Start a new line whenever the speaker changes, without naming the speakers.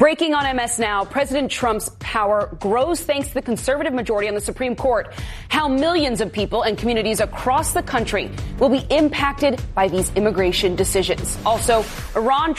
Breaking on MS Now, President Trump's power grows thanks to the conservative majority on the Supreme Court. How millions of people and communities across the country will be impacted by these immigration decisions. Also, Iran